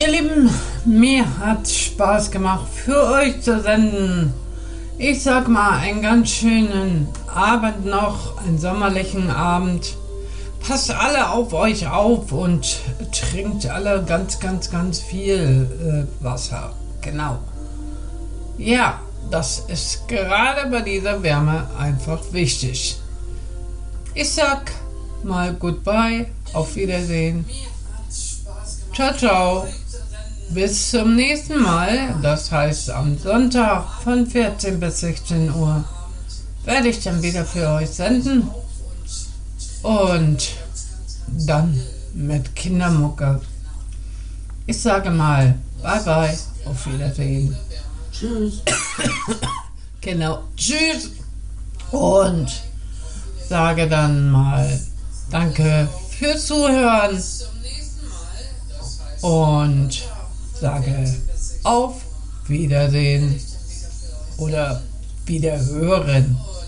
Ihr Lieben, mir hat Spaß gemacht, für euch zu senden. Ich sag mal, einen ganz schönen Abend noch, einen sommerlichen Abend. Passt alle auf euch auf und trinkt alle ganz, ganz, ganz viel Wasser. Genau. Ja, das ist gerade bei dieser Wärme einfach wichtig. Ich sag mal Goodbye, auf Wiedersehen. Ciao, ciao. Bis zum nächsten Mal, das heißt am Sonntag von 14 bis 16 Uhr, werde ich dann wieder für euch senden. Und dann mit Kindermucke. Ich sage mal, bye bye, auf Wiedersehen. Tschüss. Genau, tschüss. Und sage dann mal danke fürs Zuhören. Und sage auf Wiedersehen oder Wiederhören.